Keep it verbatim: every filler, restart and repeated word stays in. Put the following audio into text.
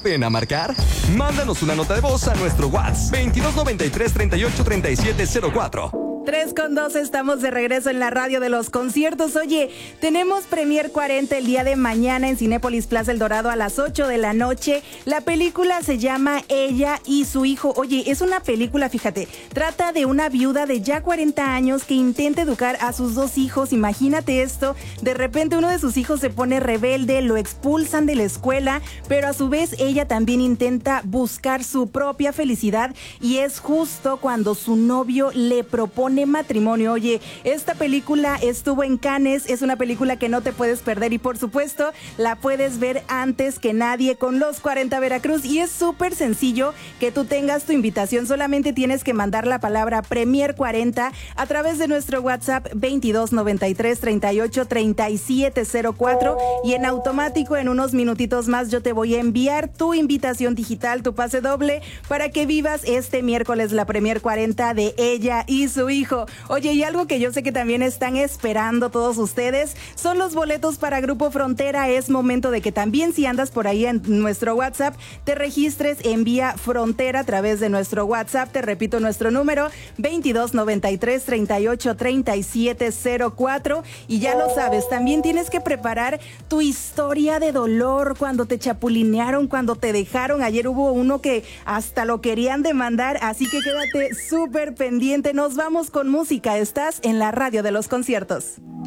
¿Ven a marcar? Mándanos una nota de voz a nuestro WhatsApp veintidós noventa y tres, treinta y ocho, treinta y siete cero cuatro. tres con dos, estamos de regreso en la radio de los conciertos. Oye, tenemos Premier cuarenta el día de mañana en Cinépolis Plaza El Dorado a las ocho de la noche. La película se llama Ella y su hijo. Oye, es una película, fíjate, trata de una viuda de ya cuarenta años que intenta educar a sus dos hijos. Imagínate esto, de repente uno de sus hijos se pone rebelde, lo expulsan de la escuela, pero a su vez ella también intenta buscar su propia felicidad y es justo cuando su novio le propone matrimonio. Oye, esta película estuvo en Cannes, es una película que no te puedes perder y por supuesto la puedes ver antes que nadie con Los cuarenta Veracruz y es súper sencillo que tú tengas tu invitación, solamente tienes que mandar la palabra Premier cuarenta a través de nuestro WhatsApp veintidós noventa y tres, treinta y ocho, treinta y siete cero cuatro y en automático en unos minutitos más yo te voy a enviar tu invitación digital, tu pase doble para que vivas este miércoles la Premier cuarenta de Ella y su hijo. Oye, y algo que yo sé que también están esperando todos ustedes son los boletos para Grupo Frontera. Es momento de que también si andas por ahí en nuestro WhatsApp te registres en Vía Frontera a través de nuestro WhatsApp. Te repito nuestro número veintidós noventa y tres, treinta y ocho, treinta y siete cero cuatro y ya lo sabes, también tienes que preparar tu historia de dolor cuando te chapulinearon, cuando te dejaron. Ayer hubo uno que hasta lo querían demandar, así que quédate súper pendiente. Nos vamos con música. Estás en la radio de los conciertos.